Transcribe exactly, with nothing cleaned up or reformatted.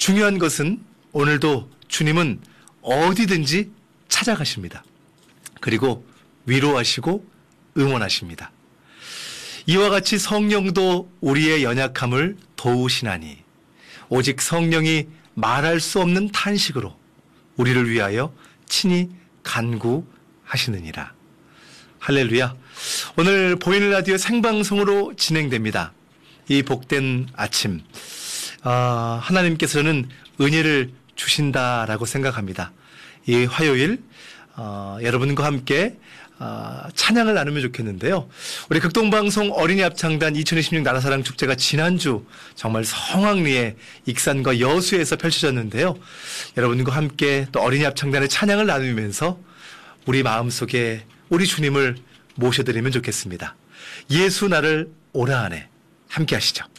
중요한 것은 오늘도 주님은 어디든지 찾아가십니다. 그리고 위로하시고 응원하십니다. 이와 같이 성령도 우리의 연약함을 도우시나니 오직 성령이 말할 수 없는 탄식으로 우리를 위하여 친히 간구하시느니라. 할렐루야. 오늘 보이는 라디오 생방송으로 진행됩니다. 이 복된 아침, 아, 하나님께서는 은혜를 주신다라고 생각합니다. 이 화요일 어, 여러분과 함께 어, 찬양을 나누면 좋겠는데요. 우리 극동방송 어린이 합창단 이천이십육 나라사랑 축제가 지난주 정말 성황리에 익산과 여수에서 펼쳐졌는데요. 여러분과 함께 또 어린이 합창단의 찬양을 나누면서 우리 마음속에 우리 주님을 모셔드리면 좋겠습니다. 예수 나를 오라 하네. 함께 하시죠.